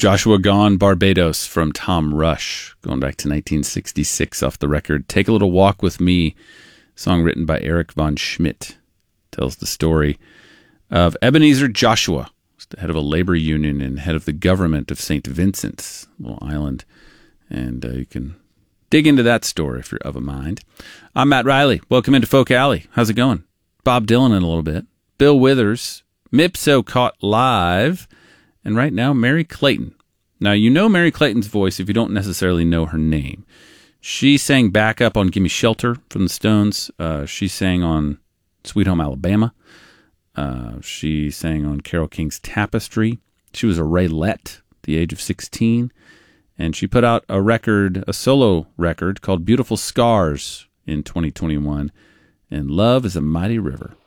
Joshua Gone, Barbados from Tom Rush, going back to 1966 off the record. Take a Little Walk with Me, song written by Eric von Schmidt. Tells the story of Ebenezer Joshua, the head of a labor union and head of the government of St. Vincent's, little island. And you can dig into that story if you're of a mind. I'm Matt Riley. Welcome into Folk Alley. How's it going? Bob Dylan in a little bit. Bill Withers. Mipso Caught Live. And right now, Mary Clayton. Now, you know Mary Clayton's voice if you don't necessarily know her name. She sang backup on Gimme Shelter from the Stones. She sang on Sweet Home Alabama. She sang on Carole King's Tapestry. She was a Raylette at the age of 16. And she put out a solo record called Beautiful Scars in 2021. And Love is a Mighty River.